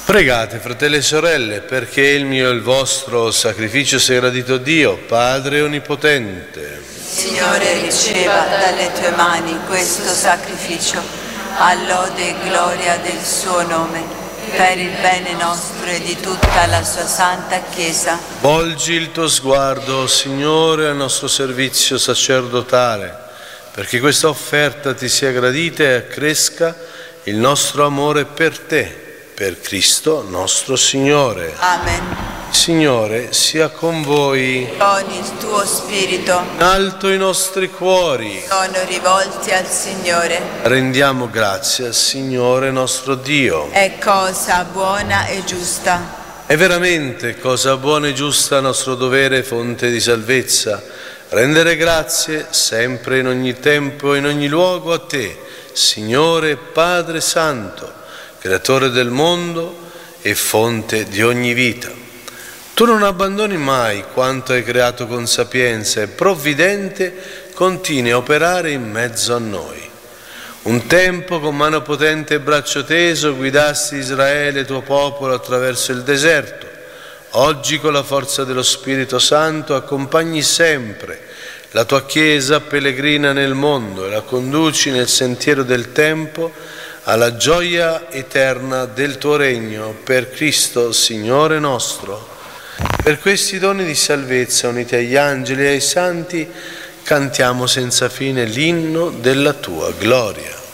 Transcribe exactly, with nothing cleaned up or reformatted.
Pregate, fratelli e sorelle, perché il mio e il vostro sacrificio sia gradito a Dio, Padre Onnipotente. Signore, riceva dalle tue mani questo sacrificio, a lode e gloria del suo nome, per il bene nostro e di tutta la sua santa Chiesa. Volgi il tuo sguardo, Signore, al nostro servizio sacerdotale, perché questa offerta ti sia gradita e accresca il nostro amore per te, per Cristo nostro Signore. Amen. Signore, sia con voi. Con il tuo spirito. In alto i nostri cuori. Sono rivolti al Signore. Rendiamo grazie al Signore nostro Dio. È cosa buona e giusta. È veramente cosa buona e giusta, nostro dovere e fonte di salvezza, rendere grazie sempre in ogni tempo e in ogni luogo a te, Signore Padre Santo, creatore del mondo e fonte di ogni vita. Tu non abbandoni mai quanto hai creato con sapienza e provvidente continui a operare in mezzo a noi. Un tempo con mano potente e braccio teso guidasti Israele, tuo popolo, attraverso il deserto. Oggi con la forza dello Spirito Santo accompagni sempre la tua Chiesa pellegrina nel mondo e la conduci nel sentiero del tempo alla gioia eterna del tuo regno, per Cristo Signore nostro. Per questi doni di salvezza, uniti agli angeli e ai santi, cantiamo senza fine l'inno della tua gloria.